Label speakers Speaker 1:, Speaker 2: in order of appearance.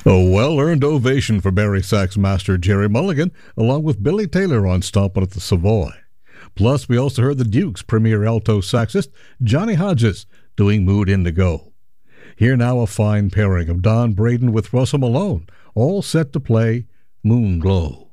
Speaker 1: A well-earned ovation for Barry sax master Jerry Mulligan, along with Billy Taylor on Stompin' at the Savoy. Plus, we also heard the Duke's premier alto saxist, Johnny Hodges, doing Mood Indigo. Here now a fine pairing of Don Braden with Russell Malone, all set to play Moonglow.